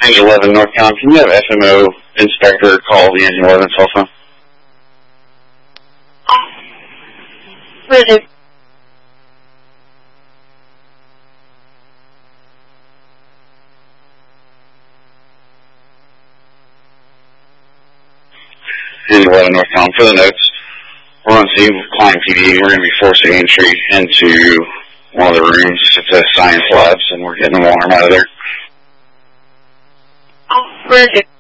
Engine 11 Northcom, can you have FMO inspector call the Engine 11 cell phone? Ready. Engine 11 Northcom, for the notes, we're on scene with Client PD. We're going to be forcing entry into one of the rooms at the science labs, and we're getting the alarm out of there. Ready.